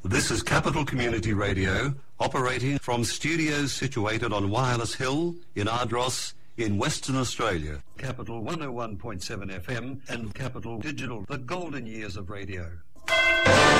This is Capital Community Radio, operating from studios situated on Wireless Hill in Ardross in Western Australia. Capital 101.7 FM and Capital Digital, the golden years of radio.